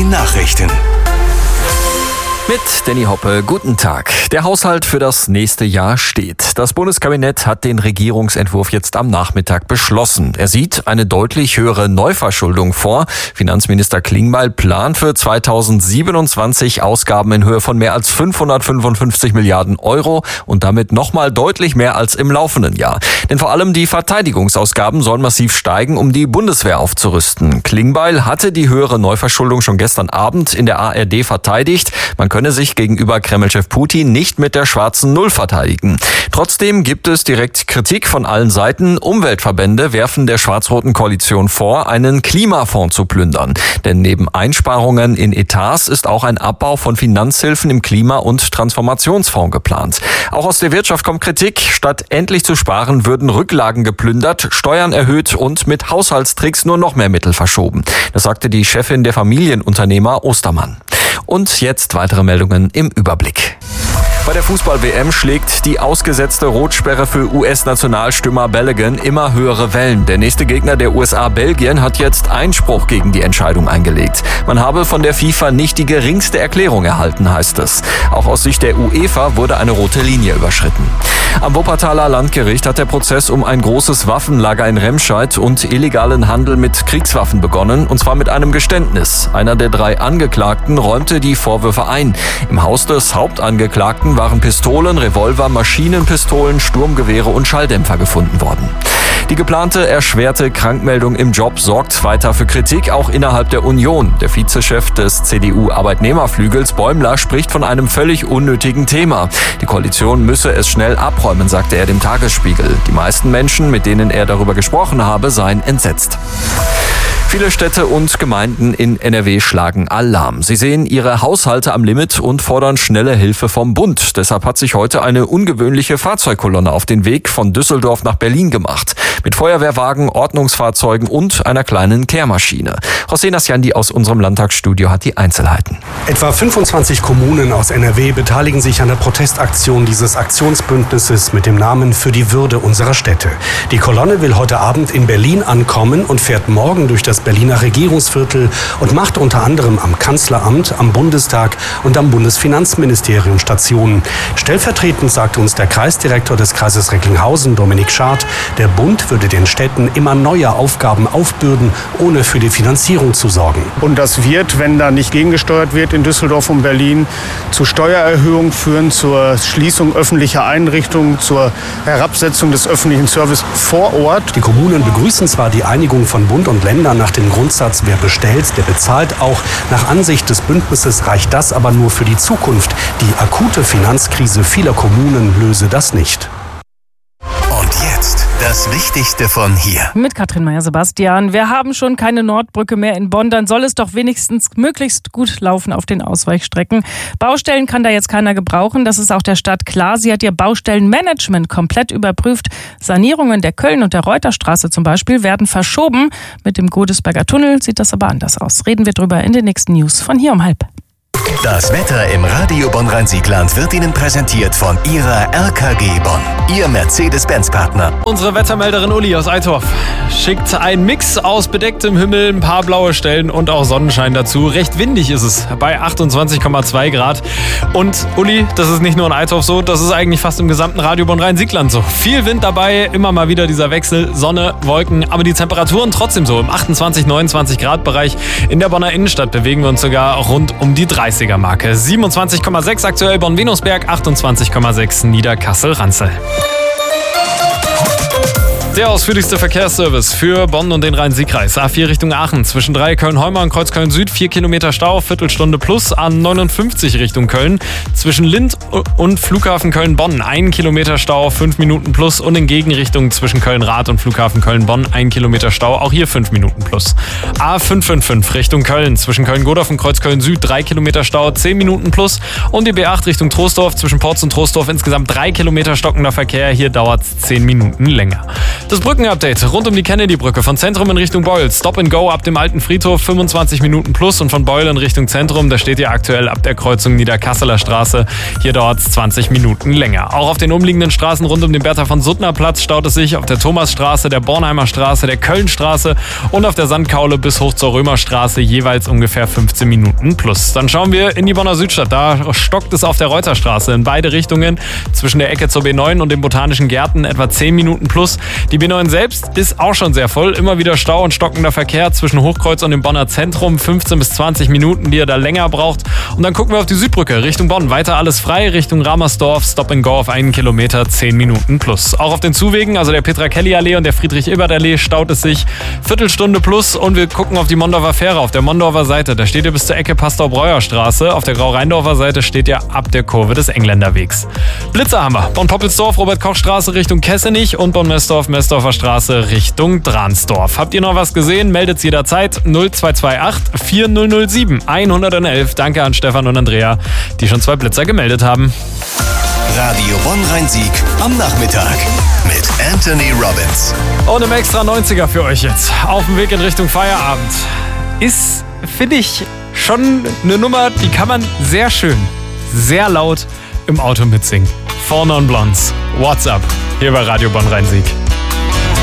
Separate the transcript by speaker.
Speaker 1: Nachrichten.
Speaker 2: Mit Danny Hoppe, guten Tag. Der Haushalt für das nächste Jahr steht. Das Bundeskabinett hat den Regierungsentwurf jetzt am Nachmittag beschlossen. Er sieht eine deutlich höhere Neuverschuldung vor. Finanzminister Klingbeil plant für 2027 Ausgaben in Höhe von mehr als 555 Milliarden Euro und damit nochmal deutlich mehr als im laufenden Jahr. Denn vor allem die Verteidigungsausgaben sollen massiv steigen, um die Bundeswehr aufzurüsten. Klingbeil hatte die höhere Neuverschuldung schon gestern Abend in der ARD verteidigt. Man könne sich gegenüber Kremlchef Putin nicht mit der schwarzen Null verteidigen. Trotzdem gibt es direkt Kritik von allen Seiten. Umweltverbände werfen der schwarz-roten Koalition vor, einen Klimafonds zu plündern. Denn neben Einsparungen in Etats ist auch ein Abbau von Finanzhilfen im Klima- und Transformationsfonds geplant. Auch aus der Wirtschaft kommt Kritik. Statt endlich zu sparen, würden Rücklagen geplündert, Steuern erhöht und mit Haushaltstricks nur noch mehr Mittel verschoben. Das sagte die Chefin der Familienunternehmer Ostermann. Und jetzt weitere Meldungen im Überblick. Bei der Fußball-WM schlägt die ausgesetzte Rotsperre für US-Nationalstürmer Balogun immer höhere Wellen. Der nächste Gegner der USA, Belgien, hat jetzt Einspruch gegen die Entscheidung eingelegt. Man habe von der FIFA nicht die geringste Erklärung erhalten, heißt es. Auch aus Sicht der UEFA wurde eine rote Linie überschritten. Am Wuppertaler Landgericht hat der Prozess um ein großes Waffenlager in Remscheid und illegalen Handel mit Kriegswaffen begonnen, und zwar mit einem Geständnis. Einer der 3 Angeklagten räumte die Vorwürfe ein. Im Haus des Hauptangeklagten waren Pistolen, Revolver, Maschinenpistolen, Sturmgewehre und Schalldämpfer gefunden worden. Die geplante erschwerte Krankmeldung im Job sorgt weiter für Kritik, auch innerhalb der Union. Der Vizechef des CDU-Arbeitnehmerflügels Bäumler spricht von einem völlig unnötigen Thema. Die Koalition müsse es schnell abräumen, sagte er dem Tagesspiegel. Die meisten Menschen, mit denen er darüber gesprochen habe, seien entsetzt. Viele Städte und Gemeinden in NRW schlagen Alarm. Sie sehen ihre Haushalte am Limit und fordern schnelle Hilfe vom Bund. Deshalb hat sich heute eine ungewöhnliche Fahrzeugkolonne auf den Weg von Düsseldorf nach Berlin gemacht. Mit Feuerwehrwagen, Ordnungsfahrzeugen und einer kleinen Kehrmaschine. José Nasciandi aus unserem Landtagsstudio hat die Einzelheiten.
Speaker 3: Etwa 25 Kommunen aus NRW beteiligen sich an der Protestaktion dieses Aktionsbündnisses mit dem Namen Für die Würde unserer Städte. Die Kolonne will heute Abend in Berlin ankommen und fährt morgen durch das Berliner Regierungsviertel und macht unter anderem am Kanzleramt, am Bundestag und am Bundesfinanzministerium Stationen. Stellvertretend sagte uns der Kreisdirektor des Kreises Recklinghausen, Dominik Schad, der Bund würde den Städten immer neue Aufgaben aufbürden, ohne für die Finanzierung zu sorgen.
Speaker 4: Und das wird, wenn da nicht gegengesteuert wird in Düsseldorf und Berlin, zu Steuererhöhungen führen, zur Schließung öffentlicher Einrichtungen, zur Herabsetzung des öffentlichen Service vor Ort.
Speaker 3: Die Kommunen begrüßen zwar die Einigung von Bund und Ländern nach dem Grundsatz, wer bestellt, der bezahlt auch. Nach Ansicht des Bündnisses reicht das aber nur für die Zukunft. Die akute Finanzkrise vieler Kommunen löse das nicht.
Speaker 1: Und jetzt das Wichtigste von hier.
Speaker 5: Mit Katrin Meyer-Sebastian. Wir haben schon keine Nordbrücke mehr in Bonn. Dann soll es doch wenigstens möglichst gut laufen auf den Ausweichstrecken. Baustellen kann da jetzt keiner gebrauchen. Das ist auch der Stadt klar. Sie hat ihr Baustellenmanagement komplett überprüft. Sanierungen der Köln- und der Reuterstraße zum Beispiel werden verschoben. Mit dem Godesberger Tunnel sieht das aber anders aus. Reden wir drüber in den nächsten News von hier um 12:30.
Speaker 1: Das Wetter im Radio Bonn-Rhein-Siegland wird Ihnen präsentiert von Ihrer RKG Bonn, Ihr Mercedes-Benz-Partner.
Speaker 6: Unsere Wettermelderin Uli aus Eitorf schickt einen Mix aus bedecktem Himmel, ein paar blaue Stellen und auch Sonnenschein dazu. Recht windig ist es bei 28,2 Grad. Und Uli, das ist nicht nur in Eitorf so, das ist eigentlich fast im gesamten Radio Bonn-Rhein-Siegland so. Viel Wind dabei, immer mal wieder dieser Wechsel, Sonne, Wolken, aber die Temperaturen trotzdem so im 28, 29 Grad Bereich. In der Bonner Innenstadt bewegen wir uns sogar rund um die 30er-Marke. 27,6 aktuell Bonn-Venusberg, 28,6 Niederkassel-Ranzel. Der ausführlichste Verkehrsservice für Bonn und den Rhein-Sieg-Kreis. A4 Richtung Aachen, zwischen 3 Köln-Heuma und Kreuz Köln-Süd, 4 Kilometer Stau, Viertelstunde plus. A59 Richtung Köln, zwischen Lind und Flughafen Köln-Bonn, 1 Kilometer Stau, 5 Minuten plus. Und in Gegenrichtung zwischen Köln-Rath und Flughafen Köln-Bonn, 1 Kilometer Stau, auch hier 5 Minuten plus. A555 Richtung Köln, zwischen Köln-Godorf und Kreuz Köln-Süd, 3 Kilometer Stau, 10 Minuten plus. Und die B8 Richtung Troisdorf, zwischen Porz und Troisdorf, insgesamt 3 Kilometer stockender Verkehr, hier dauert es 10 Minuten länger. Das Brückenupdate rund um die Kennedy-Brücke von Zentrum in Richtung Beul. Stop and Go ab dem alten Friedhof 25 Minuten plus und von Beul in Richtung Zentrum, da steht ihr aktuell ab der Kreuzung Niederkasseler Straße. Hier dauert es 20 Minuten länger. Auch auf den umliegenden Straßen rund um den Bertha von Suttner Platz staut es sich auf der Thomasstraße, der Bornheimer Straße, der Kölnstraße und auf der Sandkaule bis hoch zur Römerstraße jeweils ungefähr 15 Minuten plus. Dann schauen wir in die Bonner Südstadt. Da stockt es auf der Reuterstraße in beide Richtungen zwischen der Ecke zur B9 und den Botanischen Gärten etwa 10 Minuten plus. Die B9 selbst ist auch schon sehr voll. Immer wieder Stau und stockender Verkehr zwischen Hochkreuz und dem Bonner Zentrum. 15 bis 20 Minuten, die ihr da länger braucht. Und dann gucken wir auf die Südbrücke Richtung Bonn. Weiter alles frei Richtung Ramersdorf. Stop and Go auf 1 Kilometer, 10 Minuten plus. Auch auf den Zuwegen, also der Petra-Kelly-Allee und der Friedrich-Ebert-Allee, staut es sich Viertelstunde plus. Und wir gucken auf die Mondorfer Fähre auf der Mondorfer Seite. Da steht ihr bis zur Ecke Pastor-Breuer-Straße. Auf der Grau-Rheindorfer Seite steht ihr ab der Kurve des Engländerwegs. Blitzer haben wir. Bonn-Poppelsdorf, Robert-Koch-Straße Richtung Kessenich und Bonn-Messdorf, Messdorfer Straße Richtung Dransdorf. Habt ihr noch was gesehen? Meldet's jederzeit 0228 4007 111. Danke an Stefan und Andrea, die schon 2 Blitzer gemeldet haben.
Speaker 1: Radio Bonn-Rhein-Sieg am Nachmittag mit Anthony Robbins.
Speaker 6: Und im extra 90er für euch jetzt. Auf dem Weg in Richtung Feierabend. Ist, finde ich, schon eine Nummer, die kann man sehr schön, sehr laut im Auto mitsingen. 4 Non Blondes. What's up? Hier bei Radio Bonn-Rhein-Sieg.